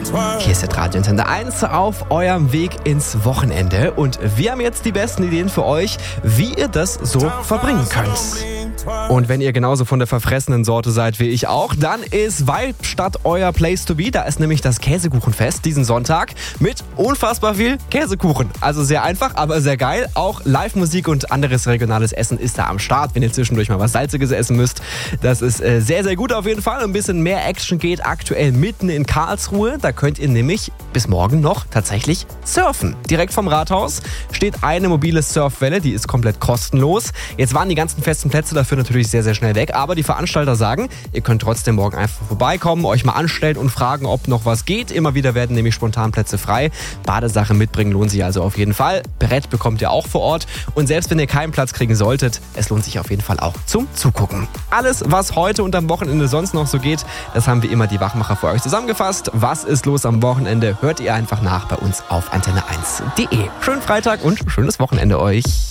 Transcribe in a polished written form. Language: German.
Hier ist der Radio Antenne 1 auf eurem Weg ins Wochenende und wir haben jetzt die besten Ideen für euch, wie ihr das so verbringen könnt. Und wenn ihr genauso von der verfressenen Sorte seid wie ich auch, dann ist Weilstadt euer Place to be. Da ist nämlich das Käsekuchenfest diesen Sonntag mit unfassbar viel Käsekuchen. Also sehr einfach, aber sehr geil. Auch Live-Musik und anderes regionales Essen ist da am Start, wenn ihr zwischendurch mal was Salziges essen müsst. Das ist sehr, sehr gut auf jeden Fall. Ein bisschen mehr Action geht aktuell mitten in Karlsruhe. Da könnt ihr nämlich bis morgen noch tatsächlich surfen. Direkt vom Rathaus steht eine mobile Surfwelle, die ist komplett kostenlos. Jetzt waren die ganzen festen Plätze dafür natürlich sehr, sehr schnell weg, aber die Veranstalter sagen, ihr könnt trotzdem morgen einfach vorbeikommen, euch mal anstellen und fragen, ob noch was geht. Immer wieder werden nämlich spontan Plätze frei. Badesache mitbringen lohnt sich also auf jeden Fall. Brett bekommt ihr auch vor Ort und selbst wenn ihr keinen Platz kriegen solltet, es lohnt sich auf jeden Fall auch zum Zugucken. Alles, was heute und am Wochenende sonst noch so geht, das haben wie immer die Wachmacher für euch zusammengefasst. Was ist los am Wochenende? Hört ihr einfach nach bei uns auf antenne1.de. Schönen Freitag und schönes Wochenende euch.